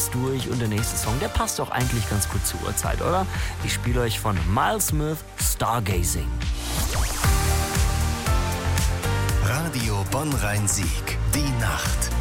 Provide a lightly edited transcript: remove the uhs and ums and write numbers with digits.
ist durch und der nächste Song, der passt doch eigentlich ganz gut zur Uhrzeit, oder? Ich spiele euch von Miles Smith Stargazing. Radio Bonn-Rhein-Sieg, die Nacht.